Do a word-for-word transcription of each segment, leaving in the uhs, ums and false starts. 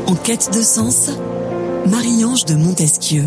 En quête de sens, Marie-Ange de Montesquieu.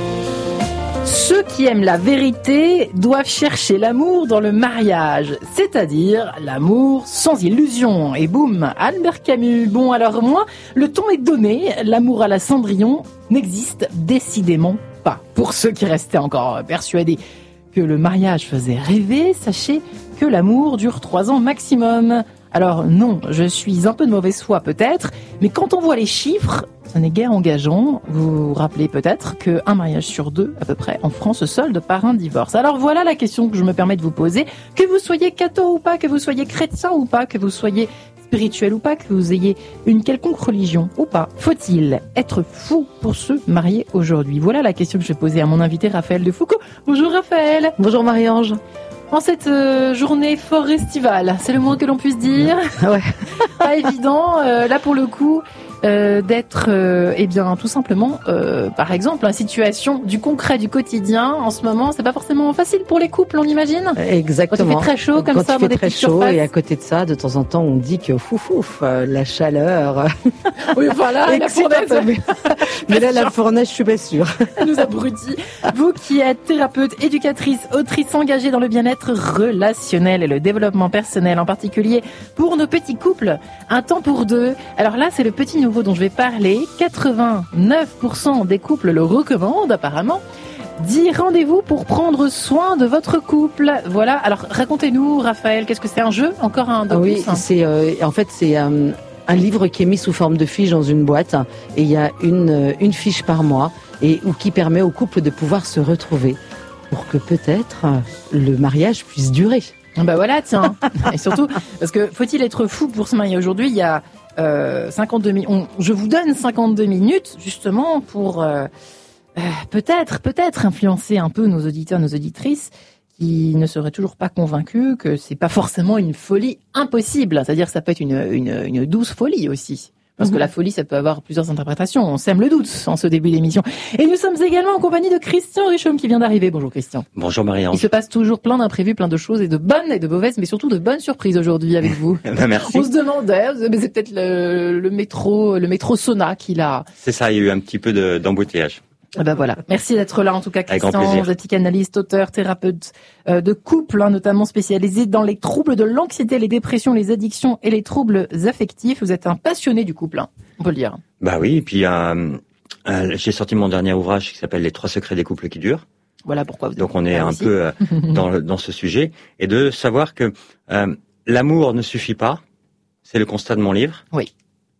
Ceux qui aiment la vérité doivent chercher l'amour dans le mariage, c'est-à-dire l'amour sans illusion. Et boum, Albert Camus. Bon, alors moi, le ton est donné, l'amour à la Cendrillon n'existe décidément pas. Pour ceux qui restaient encore persuadés que le mariage faisait rêver, sachez que l'amour dure trois ans maximum. Alors non, je suis un peu de mauvaise foi peut-être, mais quand on voit les chiffres, ça n'est guère engageant. Vous vous rappelez peut-être qu'un mariage sur deux, à peu près, en France, se solde par un divorce. Alors voilà la question que je me permets de vous poser. Que vous soyez catho ou pas, que vous soyez chrétien ou pas, que vous soyez spirituel ou pas, que vous ayez une quelconque religion ou pas, faut-il être fou pour se marier aujourd'hui? Voilà la question que je vais poser à mon invité Raphaël de Foucault. Bonjour Raphaël. Bonjour Marie-Ange. En cette euh, journée fort estivale, c'est le moins que l'on puisse dire. Ouais. Pas évident, euh, là pour le coup, euh, d'être, euh, eh bien, tout simplement, euh, par exemple, la situation du concret du quotidien. En ce moment, c'est pas forcément facile pour les couples, on imagine. Exactement. Quand il fait très chaud, comme Quand ça, il dans fait des très petites chaud, surfaces. et à côté de ça, de temps en temps, on dit que fouf fouf, euh, la chaleur. Oui, voilà, la fournaise. Mais, mais là, la fournaise, je suis pas sûre. Elle nous abrutit. Vous qui êtes thérapeute, éducatrice, autrice engagée dans le bien-être relationnel et le développement personnel, en particulier pour nos petits couples, un temps pour deux. Alors là, c'est le petit nouveau dont je vais parler. quatre-vingt-neuf pour cent des couples le recommandent apparemment. dix rendez-vous pour prendre soin de votre couple. Voilà. Alors racontez-nous, Raphaël, qu'est-ce que c'est un jeu? Encore un de Ah oui, plus, hein. c'est euh, en fait c'est euh, un livre qui est mis sous forme de fiche dans une boîte et il y a une une fiche par mois et ou qui permet au couple de pouvoir se retrouver pour que peut-être euh, le mariage puisse durer. Bah voilà, tiens. Et surtout, parce que faut-il être fou pour se marier aujourd'hui? Il y a euh, cinquante-deux minutes. Je vous donne cinquante-deux minutes justement pour euh, euh, peut-être, peut-être influencer un peu nos auditeurs, nos auditrices qui ne seraient toujours pas convaincus que c'est pas forcément une folie impossible. C'est-à-dire que ça peut être une, une, une douce folie aussi. Parce que la folie, ça peut avoir plusieurs interprétations. On sème le doute en ce début d'émission. Et nous sommes également en compagnie de Christian Richomme qui vient d'arriver. Bonjour Christian. Bonjour Marie-Ange. Il se passe toujours plein d'imprévus, plein de choses et de bonnes et de mauvaises, mais surtout de bonnes surprises aujourd'hui avec vous. Ben, merci. On se demandait, mais c'est peut-être le, le métro, le métro Sona qui l'a. C'est ça, il y a eu un petit peu de, d'embouteillage. Ah ben voilà. Merci d'être là en tout cas Avec grand Christian, plaisir. vous êtes psychanalyste, auteur, thérapeute euh, de couple, hein, notamment spécialisé dans les troubles de l'anxiété, les dépressions, les addictions et les troubles affectifs. Vous êtes un passionné du couple, hein, on peut le dire. Bah oui, et puis euh, euh, j'ai sorti mon dernier ouvrage qui s'appelle Les trois secrets des couples qui durent. Voilà pourquoi vous êtes Donc on est là un aussi. peu euh, dans, le- dans ce sujet et de savoir que euh, l'amour ne suffit pas. C'est le constat de mon livre. Oui.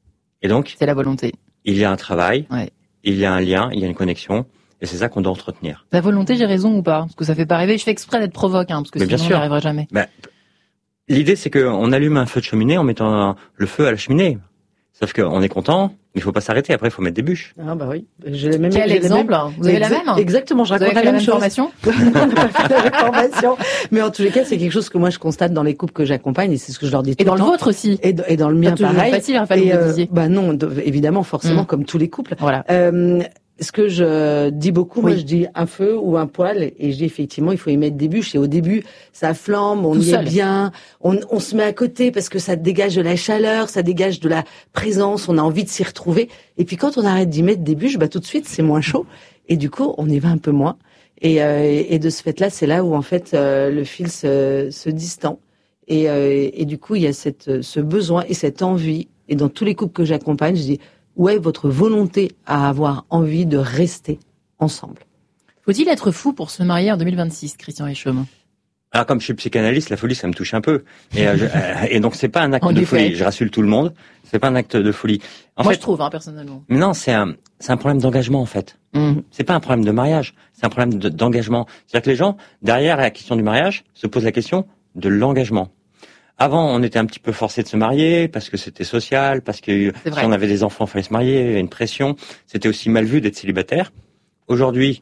Et donc C'est la volonté. il y a un travail, Ouais. il y a un lien, il y a une connexion, et c'est ça qu'on doit entretenir. La volonté, j'ai raison ou pas? Parce que ça fait pas rêver. Je fais exprès d'être provoque, hein, parce que Mais bien sinon, sûr. j'y arriverai jamais. Ben, l'idée c'est qu'on allume un feu de cheminée en mettant un- le feu à la cheminée. Sauf qu'on est content, mais il faut pas s'arrêter. Après, il faut mettre des bûches. Ah bah oui, j'ai la même. Quel j'ai la exemple? même- Vous avez la Exa- même? Exactement, je Vous avez raconte fait la la même même chose. formation? On n'a pas fait la même formation, mais en tous les cas, c'est quelque chose que moi je constate dans les couples que j'accompagne et c'est ce que je leur dis tout Et dans le le temps. vôtre aussi. Et, d- et dans le Pas mien toujours pareil. facile, Raphaël, Et, vous le euh, disiez. bah non, de- évidemment, forcément, Mm. comme tous les couples. Voilà. Euh, ce que je dis beaucoup, moi Oui. je dis un feu ou un poêle, et je dis effectivement il faut y mettre des bûches. Et au début, ça flambe, on Tout y seul. est bien, on, on se met à côté parce que ça dégage de la chaleur, ça dégage de la présence, on a envie de s'y retrouver. Et puis quand on arrête d'y mettre des bûches, bah tout de suite c'est moins chaud, et du coup on y va un peu moins. Et, euh, et de ce fait-là, c'est là où en fait euh, le fil se, se distend. Et, euh, et du coup il y a cette, ce besoin et cette envie. Et dans tous les couples que j'accompagne, je dis où est votre volonté à avoir envie de rester ensemble? Faut-il être fou pour se marier en deux mille vingt-six, Christian Richomme? Alors comme je suis psychanalyste, la folie ça me touche un peu. Et, euh, je- euh, et donc c'est pas un acte En de effet. folie. Je rassure tout le monde. C'est pas un acte de folie. En Moi, fait, je trouve, hein, personnellement. mais non, c'est un c'est un problème d'engagement en fait. Mmh. C'est pas un problème de mariage. C'est un problème de- d'engagement. C'est-à-dire que les gens derrière la question du mariage se posent la question de l'engagement. Avant, on était un petit peu forcé de se marier parce que c'était social, parce que C'est vrai. si on avait des enfants, il fallait se marier, il y avait une pression. C'était aussi mal vu d'être célibataire. Aujourd'hui,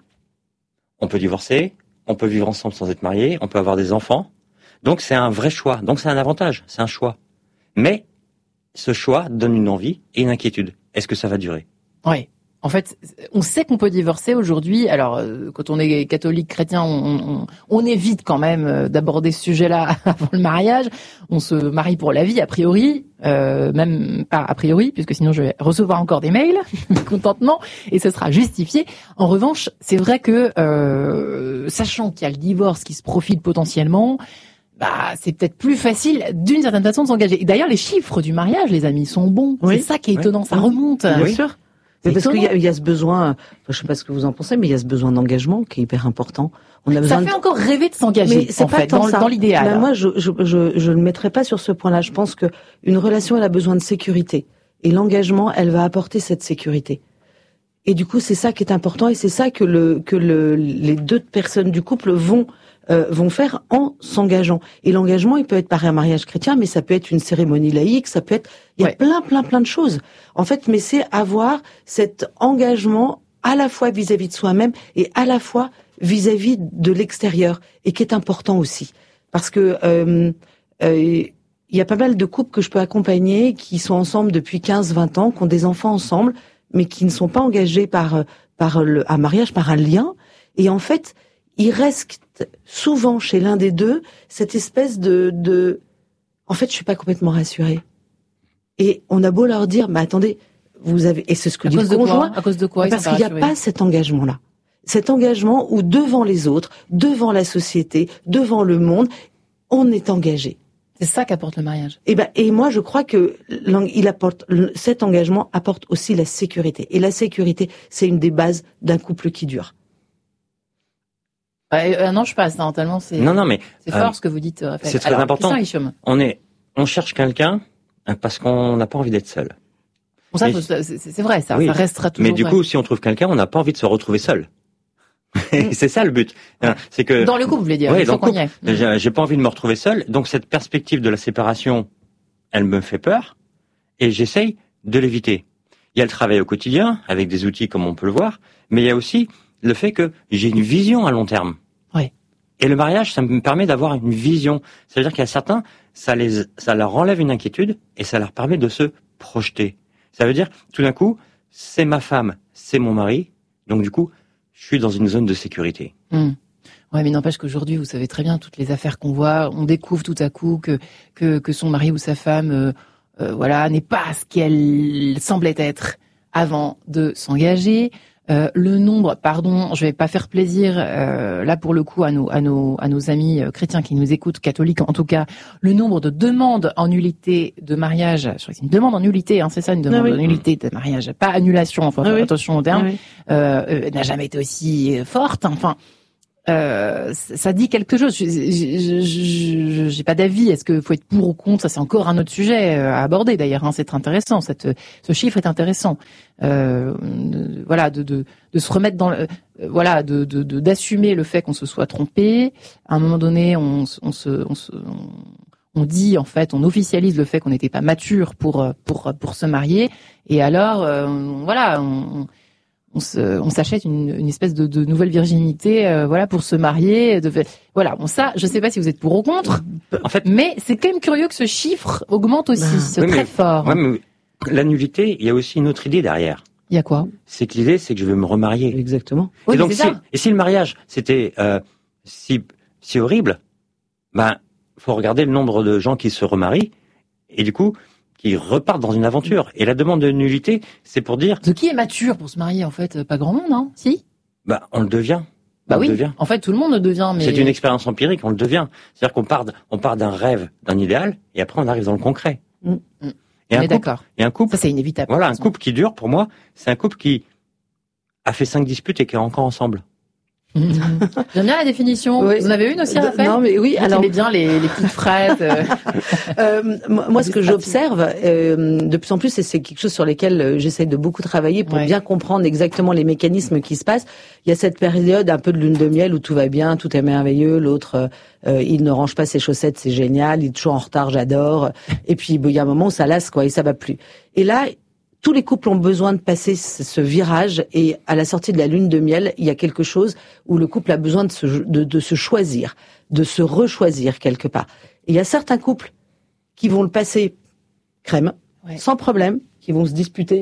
on peut divorcer, on peut vivre ensemble sans être marié, on peut avoir des enfants. Donc c'est un vrai choix. Donc c'est un avantage, c'est un choix. Mais ce choix donne une envie et une inquiétude. Est-ce que ça va durer? Oui. En fait, on sait qu'on peut divorcer aujourd'hui. Alors, euh, quand on est catholique, chrétien, on, on, on évite quand même euh, d'aborder ce sujet-là avant le mariage. On se marie pour la vie, a priori, euh, même pas a priori, puisque sinon je vais recevoir encore des mails, mécontentement, et ce sera justifié. En revanche, c'est vrai que, euh, sachant qu'il y a le divorce qui se profile potentiellement, bah, c'est peut-être plus facile d'une certaine façon de s'engager. Et d'ailleurs, les chiffres du mariage, les amis, sont bons. Oui. C'est ça qui est étonnant, Oui. ça remonte. Bien Oui. sûr. Mais parce qu'il y a, il y a ce besoin, enfin, je sais pas ce que vous en pensez, mais il y a ce besoin d'engagement qui est hyper important. On a Ça besoin fait de... encore rêver de s'engager, Mais c'est en pas fait, tant dans, ça. dans l'idéal. Ben moi, je, je, je, je ne mettrai pas sur ce point-là. Je pense que une relation, elle a besoin de sécurité. Et l'engagement, elle va apporter cette sécurité. Et du coup, c'est ça qui est important et c'est ça que le, que le, les deux personnes du couple vont, euh, vont faire en s'engageant. Et l'engagement, il peut être par un mariage chrétien, mais ça peut être une cérémonie laïque, ça peut être, il y a Ouais. plein, plein, plein de choses. En fait, mais c'est avoir cet engagement à la fois vis-à-vis de soi-même et à la fois vis-à-vis de l'extérieur, et qui est important aussi. Parce que euh, euh, il y a pas mal de couples que je peux accompagner qui sont ensemble depuis quinze vingt ans, qui ont des enfants ensemble, mais qui ne sont pas engagés par par le, un mariage, par un lien. Et en fait, il reste souvent chez l'un des deux cette espèce de, de en fait, je suis pas complètement rassurée. Et on a beau leur dire, mais attendez, vous avez, et c'est ce que À dit cause le de conjoint, quoi? À cause de quoi? Ils parce sont qu'il n'y a rassurés. pas cet engagement-là. Cet engagement où devant les autres, devant la société, devant le monde, on est engagé. C'est ça qu'apporte le mariage. Et ben, et moi, je crois que l'eng- il apporte, cet engagement apporte aussi la sécurité. Et la sécurité, c'est une des bases d'un couple qui dure. Ouais, euh, non, je passe, non, tellement c'est, Non, non, mais c'est euh, fort ce que vous dites, Raphaël. c'est très Alors, important. Christian Hicham. on est, on cherche quelqu'un hein, parce qu'on n'a pas envie d'être seul. Bon, ça, Mais- faut- c'est, c'est vrai, ça, Oui. ça restera toujours Mais du vrai. coup, si on trouve quelqu'un, on n'a pas envie de se retrouver seul. Et c'est ça le but. Hein, C'est que Dans le couple, vous voulez dire. Ouais, il faut dans qu'on le y aille. j'ai j'ai pas envie de me retrouver seul. Donc cette perspective de la séparation, elle me fait peur et j'essaye de l'éviter. Il y a le travail au quotidien avec des outils comme on peut le voir, mais il y a aussi le fait que j'ai une vision à long terme. Ouais. Et le mariage, ça me permet d'avoir une vision. Ça veut dire qu'il y a certains, ça les, ça leur enlève une inquiétude et ça leur permet de se projeter. Ça veut dire, tout d'un coup, c'est ma femme, c'est mon mari, donc du coup, je suis dans une zone de sécurité. Hmm. Ouais, mais n'empêche qu'aujourd'hui, vous savez très bien, toutes les affaires qu'on voit, on découvre tout à coup que que, que son mari ou sa femme, euh, euh, voilà, n'est pas ce qu'elle semblait être avant de s'engager. Euh, le nombre, pardon, je vais pas faire plaisir euh, là pour le coup à nos à nos à nos amis euh, chrétiens qui nous écoutent, catholiques en tout cas, le nombre de demandes en nullité de mariage, je crois que c'est une demande en nullité, hein, c'est ça, une demande Ah oui. en nullité de mariage, pas annulation, enfin Ah oui. attention au terme, Ah oui. euh, euh, n'a jamais été aussi forte. Enfin, euh, ça dit quelque chose. Je- je- je- je- J'ai pas d'avis. Est-ce qu'il faut être pour ou contre? Ça, c'est encore un autre sujet à aborder. D'ailleurs, hein, c'est intéressant. Cette, ce chiffre est intéressant. Euh, de- voilà, de, de, de se remettre dans, le, euh, voilà, de, de, de- d'assumer le fait qu'on se soit trompé. À un moment donné, on, s- on se, on se, on, on dit en fait, on officialise le fait qu'on n'était pas mature pour pour pour se marier. Et alors, euh, voilà, on, on se, on s'achète une, une espèce de, de nouvelle virginité, euh, voilà, pour se marier. De, voilà, bon ça, je sais pas si vous êtes pour ou contre, En fait, mais c'est quand même curieux que ce chiffre augmente aussi, Bah, c'est oui, très mais- fort. ouais, mais la nullité, il y a aussi une autre idée derrière. Il y a quoi? C'est que l'idée, c'est que je veux me remarier. Exactement. Oui, et mais donc, c'est si, ça. et si le mariage c'était euh, si si horrible, ben faut regarder le nombre de gens qui se remarient et du coup qui repartent dans une aventure. Et la demande de nullité, c'est pour dire, De qui est mature pour se marier en fait? Pas grand monde, hein? Si? ben on le devient. Bah on oui. le devient. En fait, tout le monde le devient, mais C'est une expérience empirique, on le devient. C'est-à-dire qu'on part, d- on part d'un rêve, d'un idéal, et après on arrive dans le concret. Mm. Mm. Et on un est couple, d'accord. et un couple, Ça, c'est inévitable. voilà, de un toute façon. couple qui dure pour moi, c'est un couple qui a fait cinq disputes et qui est encore ensemble. J'aime bien la définition. Oui. Vous en avez une aussi, Raphaël? Non, mais oui, Vous alors, aimez bien les, les petites phrases. euh. Euh, moi, moi, ce que Administratif. j'observe euh, de plus en plus, et c'est quelque chose sur lequel euh, j'essaie de beaucoup travailler pour Ouais. bien comprendre exactement les mécanismes qui se passent. Il y a cette période un peu de lune de miel où tout va bien, tout est merveilleux, l'autre euh, il ne range pas ses chaussettes, c'est génial, il est toujours en retard, j'adore. Et puis bon, il y a un moment où ça lasse quoi, et ça va plus. Et là, tous les couples ont besoin de passer ce ce virage, et à la sortie de la lune de miel, il y a quelque chose où le couple a besoin de se, de, de se choisir, de se rechoisir quelque part. Et il y a certains couples qui vont le passer crème, Ouais. sans problème, qui vont se disputer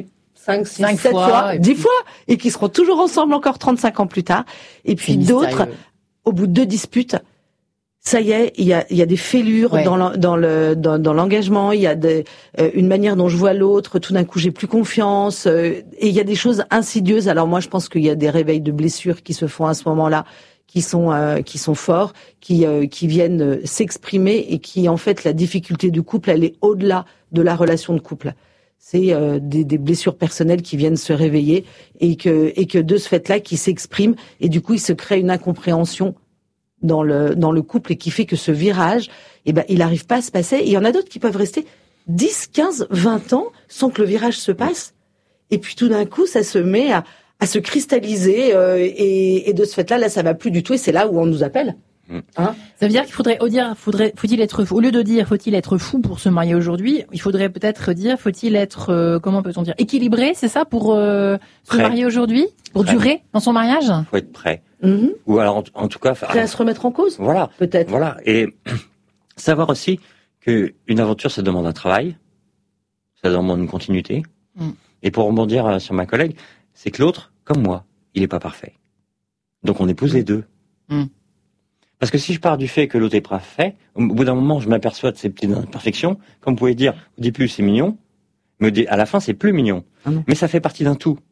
cinq, six, Cinq sept fois, fois, et dix puis- fois, et qui seront toujours ensemble encore trente-cinq ans plus tard. Et puis C'est d'autres, mystérieux. au bout de deux disputes, ça y est, il y a, il y a des fêlures Ouais. dans, l'en- dans le dans, dans l'engagement. Il y a des, euh, une manière dont je vois l'autre. Tout d'un coup, j'ai plus confiance. euh, et il y a des choses insidieuses. Alors moi, je pense qu'il y a des réveils de blessures qui se font à ce moment-là, qui sont euh, qui sont forts, qui euh, qui viennent euh, s'exprimer et qui en fait la difficulté du couple, elle est au-delà de la relation de couple. C'est euh, des, des blessures personnelles qui viennent se réveiller et que et que de ce fait-là, qui s'expriment et du coup, il se crée une incompréhension dans le dans le couple et qui fait que ce virage, eh ben, il n'arrive pas à se passer. Et il y en a d'autres qui peuvent rester dix, quinze, vingt ans sans que le virage se passe. Et puis tout d'un coup, ça se met à, à se cristalliser euh, et, et de ce fait-là, là, ça va plus du tout. Et c'est là où on nous appelle. Hein? Ça veut dire qu'il faudrait, au dire, faudrait, faut-il être fou, au lieu de dire faut-il être fou pour se marier aujourd'hui, il faudrait peut-être dire faut-il être, euh, comment peut-on dire, équilibré, c'est ça, pour euh, se Prêt. marier aujourd'hui, pour Prêt. durer dans son mariage. Faut être prêt. Mhm. Ou alors, en, en tout cas, Prêt à se remettre en cause, voilà, peut-être. voilà. Et savoir aussi que une aventure, ça demande un travail, ça demande une continuité. Mm. Et pour rebondir euh, sur ma collègue, c'est que l'autre, comme moi, il n'est pas parfait. Donc on épouse les deux. Mm. Parce que si je pars du fait que l'autre est parfait, au bout d'un moment, je m'aperçois de ces petites imperfections. Comme vous pouvez dire, au début, c'est mignon, mais au dé- à la fin, c'est plus mignon. Ah non. Mais ça fait partie d'un tout.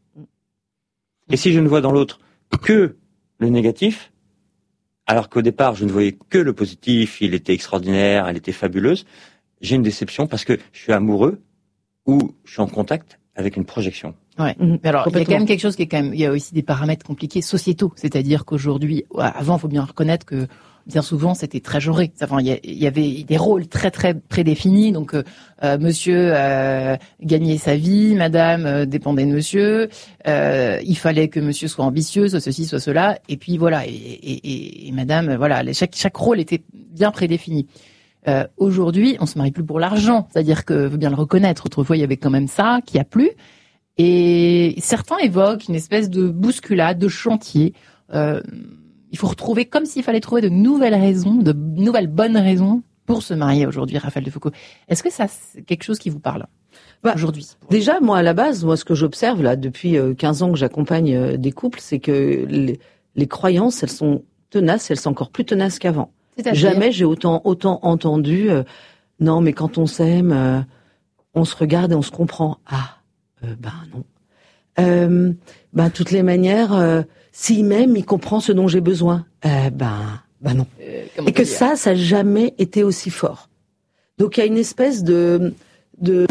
Et si je ne vois dans l'autre que le négatif, alors qu'au départ, je ne voyais que le positif, il était extraordinaire, elle était fabuleuse, j'ai une déception parce que je suis amoureux ou je suis en contact avec une projection. Ouais. Mhm. Mais alors, il y a Complètement. quand même quelque chose qui est quand même, il y a aussi des paramètres compliqués sociétaux. C'est-à-dire qu'aujourd'hui, ouais, avant, il faut bien reconnaître que bien souvent, c'était très genré. Enfin, il y, a- il y avait des rôles très très prédéfinis. Donc, euh, euh, monsieur euh, gagnait sa vie, madame euh, dépendait de monsieur. Euh, il fallait que monsieur soit ambitieux, soit ceci, soit cela. Et puis voilà. Et, et, et, et madame, euh, voilà, les- chaque chaque rôle était bien prédéfini. Euh, aujourd'hui, on se marie plus pour l'argent. C'est-à-dire que, faut bien le reconnaître. Autrefois, il y avait quand même ça qui a plus. Et certains évoquent une espèce de bousculade, de chantier. Euh, il faut retrouver, comme s'il fallait trouver de nouvelles raisons, de nouvelles bonnes raisons pour se marier aujourd'hui, Raphaël Defoucauld. Est-ce que ça, c'est quelque chose qui vous parle Bah, aujourd'hui? Déjà, moi, à la base, moi, ce que j'observe là depuis euh, quinze ans que j'accompagne euh, des couples, c'est que les, les croyances, elles sont tenaces, elles sont encore plus tenaces qu'avant. C'est-à-dire Jamais j'ai autant autant entendu euh, non, mais quand on s'aime, euh, on se regarde et on se comprend. Ah, euh, ben non. Euh, ben toutes les manières, euh, s'il m'aime, il comprend ce dont j'ai besoin. Euh, ben ben non. Euh, comment Et que dire ça, ça n'a jamais été aussi fort. Donc il y a une espèce de de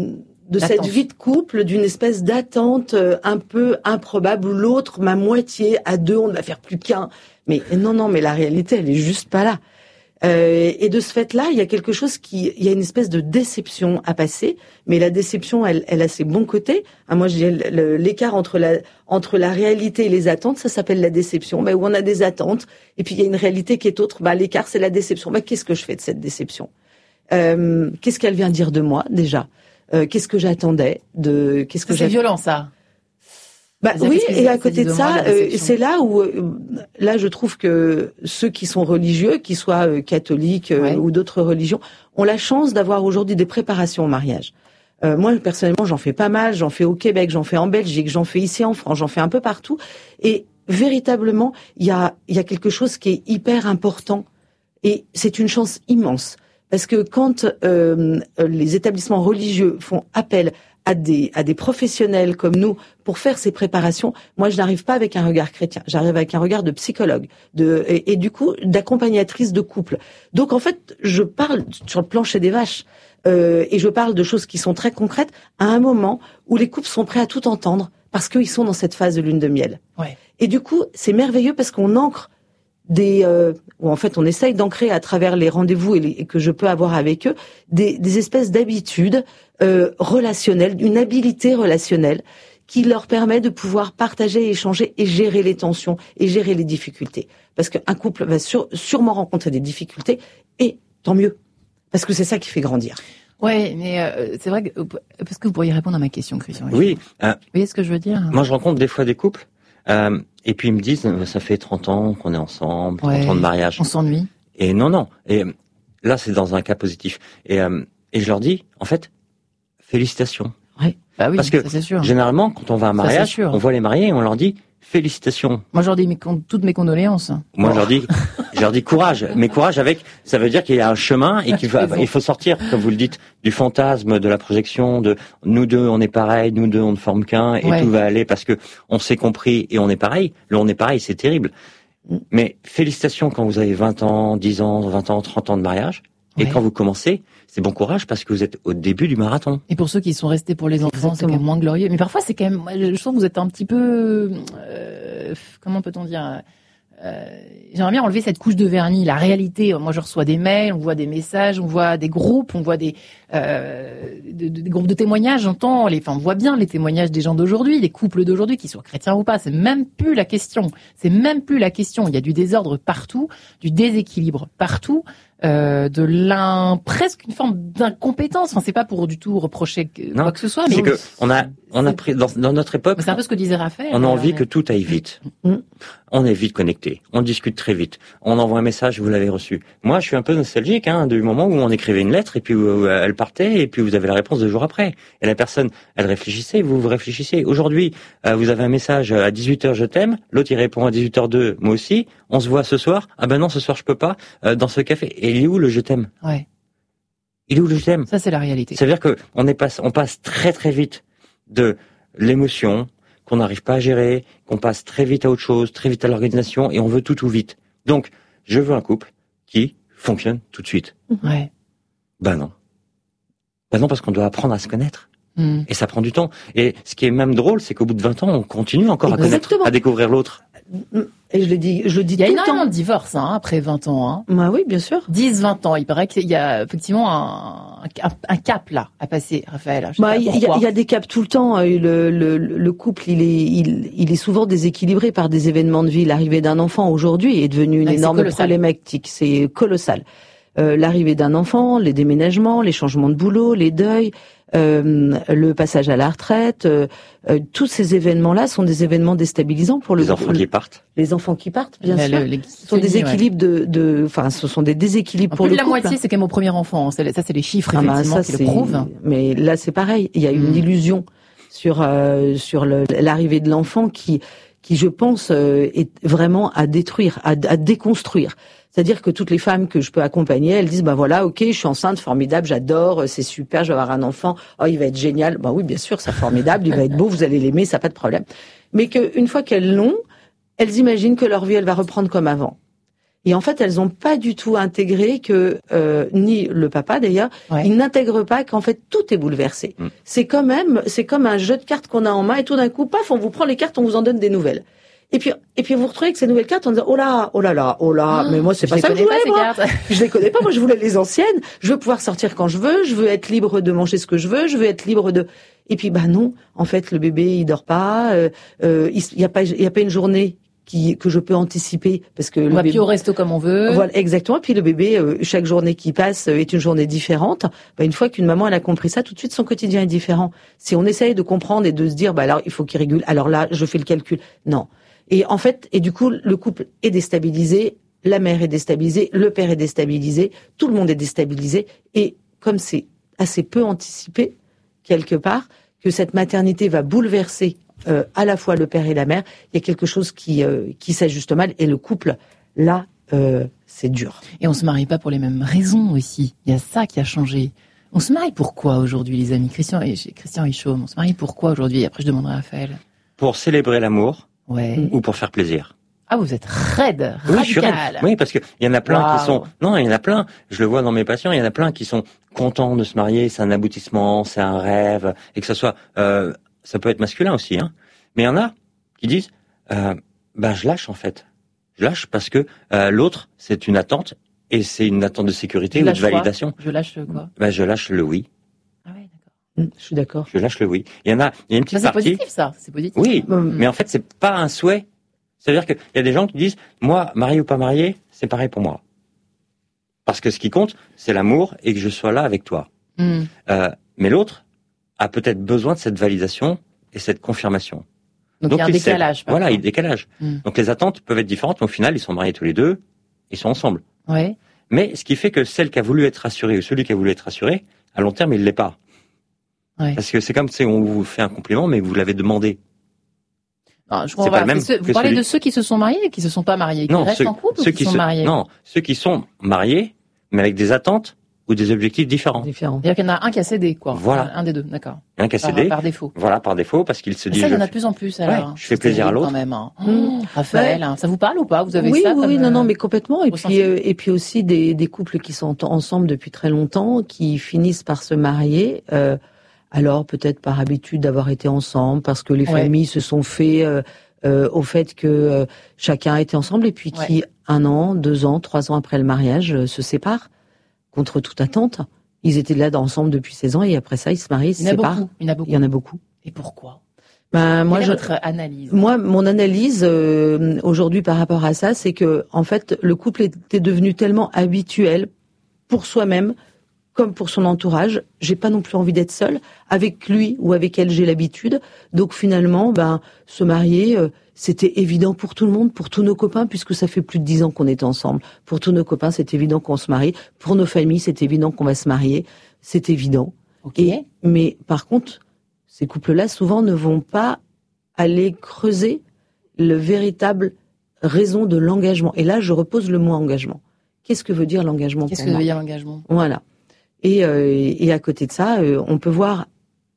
de cette D'attente. vie de couple, d'une espèce d'attente euh, un peu improbable où l'autre, ma moitié, à deux, on ne va faire plus qu'un. Mais non, non, mais la réalité, elle est juste pas là. Euh, et de ce fait-là, il y a quelque chose qui, il y a une espèce de déception à passer. Mais la déception, elle, elle a ses bons côtés. Ah, moi, je dis le- le- l'écart entre la entre la réalité et les attentes, ça s'appelle la déception. Mais où on a des attentes, et puis il y a une réalité qui est autre. Bah, l'écart, c'est la déception. Bah, qu'est-ce que je fais de cette déception? Euh, qu'est-ce qu'elle vient dire de moi déjà? Euh, qu'est-ce que j'attendais de qu'est-ce que C'est j'ai violent, ça. bah C'est-à-dire, oui, qu'est-ce que et ça à dit côté de de moi, ça, la euh, déception? c'est là où euh, là je trouve que ceux qui sont religieux, qu'ils soient euh, catholiques euh, Ouais. ou d'autres religions, ont la chance d'avoir aujourd'hui des préparations au mariage. Euh, moi personnellement, j'en fais pas mal, j'en fais au Québec, j'en fais en Belgique, j'en fais ici en France, j'en fais un peu partout, et véritablement, il y a il y a quelque chose qui est hyper important, et c'est une chance immense. Parce que quand euh, les établissements religieux font appel à des à des professionnels comme nous pour faire ces préparations, moi je n'arrive pas avec un regard chrétien, j'arrive avec un regard de psychologue, de et, et du coup d'accompagnatrice de couple. Donc en fait, je parle sur le plancher des vaches euh, et je parle de choses qui sont très concrètes à un moment où les couples sont prêts à tout entendre parce qu'ils sont dans cette phase de lune de miel. Ouais. Et du coup, c'est merveilleux parce qu'on ancre des euh, ou en fait on essaye d'ancrer à travers les rendez-vous et, les, et que je peux avoir avec eux des, des espèces d'habitudes euh, relationnelles, une habilité relationnelle qui leur permet de pouvoir partager, échanger et gérer les tensions et gérer les difficultés. Parce qu'un couple va sur, sûrement rencontrer des difficultés et tant mieux, parce que c'est ça qui fait grandir. Ouais, mais euh, c'est vrai que parce que vous pourriez répondre à ma question, Christian. Oui, euh, Vous voyez ce que je veux dire? moi je rencontre des fois des couples, euh, et puis ils me disent, euh, ça fait trente ans qu'on est ensemble, trente Ouais. ans de mariage. On s'ennuie. Et non, non. Et là, c'est dans un cas positif. Et, euh, et je leur dis, en fait, félicitations. Ouais. Bah oui, Parce que ça, c'est sûr. généralement, quand on va à un Ça, mariage, c'est sûr. on voit les mariés et on leur dit félicitations. Moi, je leur dis mes con- toutes mes condoléances. Moi, je leur dis, je leur dis courage. Mais courage avec, ça veut dire qu'il y a un chemin et qu'il va, il faut sortir, comme vous le dites, du fantasme, de la projection, de nous deux, on est pareil, nous deux, on ne forme qu'un et Ouais. tout va aller parce que on s'est compris et on est pareil. Le on est pareil, c'est terrible. Mais félicitations quand vous avez vingt ans, dix ans, vingt ans, trente ans de mariage. Et Ouais. quand vous commencez, c'est bon courage parce que vous êtes au début du marathon. Et pour ceux qui sont restés pour les enfants, c'est Exactement. quand même moins glorieux. Mais parfois, c'est quand même, moi, je trouve que vous êtes un petit peu, euh, comment peut-on dire, euh, j'aimerais bien enlever cette couche de vernis, la réalité. Moi, je reçois des mails, on voit des messages, on voit des groupes, on voit des, euh, de- de- des groupes de témoignages, j'entends, les, enfin, on voit bien les témoignages des gens d'aujourd'hui, les couples d'aujourd'hui, qu'ils soient chrétiens ou pas. C'est même plus la question. C'est même plus la question. Il y a du désordre partout, du déséquilibre partout. Euh, de l'un presque une forme d'incompétence. Enfin, c'est pas pour du tout reprocher que- Non, quoi que ce soit, mais C'est que on a, on a pris dans, dans notre époque, mais c'est un peu ce que disait Raphaël. on a envie euh, que tout aille vite. Mm. On est vite connecté. On discute très vite. On envoie un message, vous l'avez reçu. Moi, je suis un peu nostalgique hein, du moment où on écrivait une lettre et puis où elle partait et puis vous avez la réponse deux jours après. Et la personne, elle réfléchissait, vous vous réfléchissez. Aujourd'hui, euh, vous avez un message à dix-huit heures, je t'aime. L'autre, il répond à dix-huit heures deux, moi aussi. On se voit ce soir. Ah ben non, ce soir, je peux pas. Euh, dans ce café. Et il est où le je t'aime? Ouais, Il est où le je t'aime? ça c'est la réalité. Ça veut dire que on est passe, on passe très très vite de l'émotion qu'on n'arrive pas à gérer, qu'on passe très vite à autre chose, très vite à l'organisation et on veut tout tout vite. Donc, je veux un couple qui fonctionne tout de suite. Ouais. Ben non. Ben non parce qu'on doit apprendre à se connaître Hmm. et ça prend du temps. Et ce qui est même drôle, c'est qu'au bout de vingt ans, on continue encore à connaître, Exactement. à découvrir l'autre. Et je le dis, je le dis Il y a tout le énormément temps. de divorces hein, après vingt ans. Hein. Bah oui, bien sûr. dix, vingt ans. Il paraît qu'il y a effectivement un, un, un cap là à passer, Raphaël. Je sais Bah, pas il y, a- pourquoi. il y a des caps tout le temps. Le, le, le couple, il est, il, il est souvent déséquilibré par des événements de vie. L'arrivée d'un enfant aujourd'hui est devenue une Ouais, c'est énorme colossal. problématique. C'est colossal. Euh, l'arrivée d'un enfant, les déménagements, les changements de boulot, les deuils, euh, le passage à la retraite, euh, euh, tous ces événements-là sont des événements déstabilisants pour le Les enfants qui partent. les enfants qui partent, bien Mais sûr. le- les- Ce sont des ouais. équilibres de, de, enfin, ce sont des déséquilibres pour Plus le de la couple. moitié, c'est quand même au premier enfant. C'est- Ça, c'est les chiffres Ah bah, effectivement ça, qui c'est- le prouvent. Mais là, c'est pareil. Il y a une Mm. illusion sur euh, sur le- l'arrivée de l'enfant qui qui, je pense, euh, est vraiment à détruire, à, à déconstruire. C'est-à-dire que toutes les femmes que je peux accompagner, elles disent, bah voilà, ok, je suis enceinte, formidable, j'adore, c'est super, je vais avoir un enfant, oh, il va être génial. Bah oui, bien sûr, c'est formidable, il va être beau, vous allez l'aimer, ça pas de problème. Mais qu'une fois qu'elles l'ont, elles imaginent que leur vie, elle va reprendre comme avant. Et en fait, elles n'ont pas du tout intégré que, euh, ni le papa d'ailleurs, Ouais. il n'intègre pas qu'en fait tout est bouleversé. Mm. C'est quand même, c'est comme un jeu de cartes qu'on a en main et tout d'un coup, paf, on vous prend les cartes, on vous en donne des nouvelles. Et puis, et puis vous vous retrouvez avec ces nouvelles cartes en disant, oh là, oh là là, oh là, Ah, mais moi c'est je pas les ça que je connais pas, voulais, ces moi. cartes. Je les connais pas, moi je voulais les anciennes. Je veux pouvoir sortir quand je veux, je veux être libre de manger ce que je veux, je veux être libre de. Et puis bah non, en fait le bébé il dort pas, euh, euh, il y a pas, il y a pas une journée qui que je peux anticiper parce que On le va bébé. plus au resto comme on veut. Voilà, exactement. Puis le bébé, euh, chaque journée qui passe euh, est une journée différente. Bah, une fois qu'une maman elle a compris ça, tout de suite son quotidien est différent. Si on essaye de comprendre et de se dire, bah alors il faut qu'il régule. Alors là, je fais le calcul. Non. Et en fait, et du coup, le couple est déstabilisé, la mère est déstabilisée, le père est déstabilisé, tout le monde est déstabilisé. Et comme c'est assez peu anticipé quelque part que cette maternité va bouleverser euh, à la fois le père et la mère, il y a quelque chose qui euh, qui s'ajuste mal et le couple là. Euh, c'est dur. Et on se marie pas pour les mêmes raisons aussi. Il y a ça qui a changé. On se marie pourquoi aujourd'hui, les amis? Christian et Christian Hichaume, on se marie pourquoi aujourd'hui? Après, je demanderai à Raphaël. Pour célébrer l'amour Ouais. ou pour faire plaisir. Ah, vous êtes raide, Oui, je suis radical. raide. Oui, parce que il y en a plein Waouh. qui sont. Non, il y en a plein. Je le vois dans mes patients. Il y en a plein qui sont contents de se marier. C'est un aboutissement, c'est un rêve, et que ça soit. Euh, ça peut être masculin aussi, hein. Mais il y en a qui disent, euh, ben je lâche en fait. Je lâche parce que euh, l'autre c'est une attente et c'est une attente de sécurité Je ou de lâche quoi validation. Je lâche quoi? Ben je lâche le oui. Ah ouais, d'accord. Mm, je suis d'accord. Je lâche le oui. Il y en a. Il y a une Ça, petite c'est partie. positif, ça. C'est positif. Oui, Mm. mais en fait c'est pas un souhait. C'est-à-dire qu'il y a des gens qui disent, moi, marié ou pas marié, c'est pareil pour moi. Parce que ce qui compte, c'est l'amour et que je sois là avec toi. Hmm. Euh, mais l'autre a peut-être besoin de cette validation et cette confirmation. Donc, il y a un il sait. décalage. Voilà, il y a parfois. un décalage. Hmm. Donc les attentes peuvent être différentes, mais au final, ils sont mariés tous les deux, ils sont ensemble. Ouais. Mais ce qui fait que celle qui a voulu être rassurée ou celui qui a voulu être rassuré, à long terme, il l'est pas. Ouais. Parce que c'est comme si on vous fait un compliment, mais vous l'avez demandé. Non, je crois C'est pas pas. le même Ceux- vous que parlez celui- de ceux qui se sont mariés et qui se sont pas mariés, qui Non, restent ceux, en couple ceux ou qui, qui sont se, mariés. non, ceux qui sont mariés, mais avec des attentes ou des objectifs différents. Différent. C'est-à-dire qu'il y en a un qui a cédé, quoi. Voilà. Un, un des deux, d'accord. Un qui a Par, cédé, par défaut. voilà, par défaut, parce qu'il se Mais dit, ça, il y en je a de fais- plus en plus, alors. Ouais, je fais C'est plaisir à terrible, l'autre. quand même, hein. Mmh. Oh, Raphaël, hein, ça vous parle ou pas? Vous avez oui, ça oui, comme, oui, non, euh, non, mais complètement. Et ressenti. puis, euh, et puis aussi des, des couples qui sont en- ensemble depuis très longtemps, qui finissent par se marier. Euh, alors peut-être par habitude d'avoir été ensemble, parce que les Ouais. familles se sont fait euh, euh, au fait que euh, chacun était ensemble, et puis qui un an, deux ans, trois ans après le mariage euh, se séparent contre toute attente. Ils étaient là ensemble depuis seize ans, et après ça, ils se marient, ils se Il y en a séparent. beaucoup. Il y en a beaucoup. Il y en a beaucoup. Et pourquoi? Ben, moi, Quelle est je, votre analyse? Moi, mon analyse euh, aujourd'hui par rapport à ça, c'est que en fait, le couple était devenu tellement habituel pour soi-même comme pour son entourage. J'ai pas non plus envie d'être seule avec lui ou avec elle. J'ai l'habitude. Donc finalement, ben se marier, euh, c'était évident pour tout le monde, pour tous nos copains, puisque ça fait plus de dix ans qu'on est ensemble. Pour tous nos copains, c'est évident qu'on se marie. Pour nos familles, c'est évident qu'on va se marier. C'est évident. Ok. Et, mais par contre, ces couples-là, souvent, ne vont pas aller creuser le véritable raison de l'engagement. Et là, je repose le mot engagement. Qu'est-ce que veut dire l'engagement Qu'est-ce pour que moi veut dire l'engagement? Voilà. Et, euh, et à côté de ça, euh, on peut voir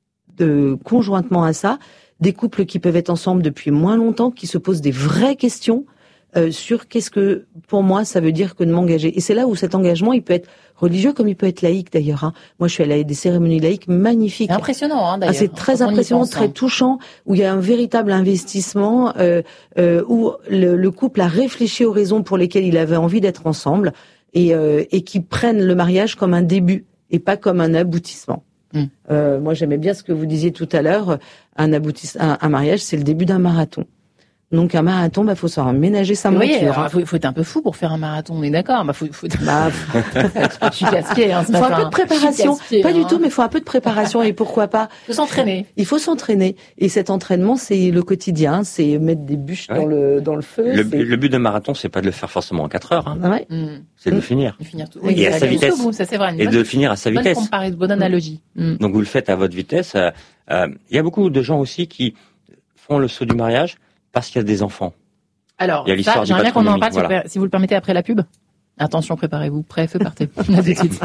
de, conjointement à ça des couples qui peuvent être ensemble depuis moins longtemps, qui se posent des vraies questions euh, sur qu'est-ce que, pour moi, ça veut dire que de m'engager. Et c'est là où cet engagement, il peut être religieux comme il peut être laïque d'ailleurs. Hein. Moi, je suis allée à des cérémonies laïques magnifiques. C'est impressionnant, hein, Ah, d'ailleurs. c'est très quand on y impressionnant, pense, très hein. touchant, où il y a un véritable investissement, euh, euh, où le, le couple a réfléchi aux raisons pour lesquelles il avait envie d'être ensemble, et, euh, et qui prennent le mariage comme un début et pas comme un aboutissement. Mm. Euh, moi, j'aimais bien ce que vous disiez tout à l'heure. Un aboutissement, un, un mariage, c'est le début d'un marathon. Donc un marathon, bah faut savoir ménager sa Oui, monture. alors, hein. faut, faut être un peu fou pour faire un marathon, on est d'accord. Bah, faut, faut... Bah, je suis casse-pied, hein, ce il faut un matin. peu de préparation. Je suis casse-pied, Pas du hein. tout, mais il faut un peu de préparation. Et pourquoi pas? Faut s'entraîner. Il faut s'entraîner. Et cet entraînement, c'est le quotidien. C'est mettre des bûches Ouais. dans le dans le feu. Le, c'est- le but d'un marathon, c'est pas de le faire forcément en quatre heures, hein. Ouais. Mm. C'est de le Mm. finir. De finir tout. Et Oui, à aller sa jusqu'au vitesse. bout, ça c'est vrai. Une Et bonne, de le finir à sa bonne vitesse. comparaison, bonne analogie. Mm. Donc vous le faites à votre vitesse. Euh, euh, Il y a beaucoup de gens aussi qui font le saut du mariage parce qu'il y a des enfants. Alors, Il y a l'histoire ça, du j'aimerais bien qu'on en patronyme, parle, si, voilà. vous, si vous le permettez, après la pub. Attention, préparez-vous. Prêt, feu, partez. À tout de suite.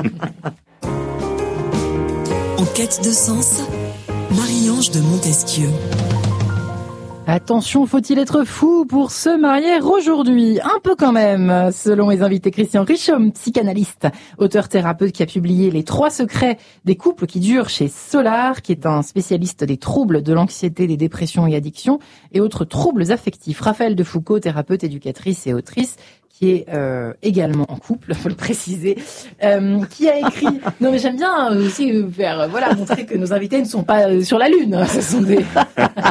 En quête de sens, Marie-Ange de Montesquieu. Attention, faut-il être fou pour se marier aujourd'hui? Un peu quand même, selon mes invités. Christian Richomme, psychanalyste, auteur thérapeute qui a publié Les trois secrets des couples qui durent chez Solar, qui est un spécialiste des troubles de l'anxiété, des dépressions et addictions et autres troubles affectifs. Raphaël de Foucault, thérapeute, éducatrice et autrice, qui est euh, également en couple, faut le préciser, euh, qui a écrit. Non, mais j'aime bien aussi faire, euh, voilà, montrer que nos invités ne sont pas euh, sur la lune. Ce sont des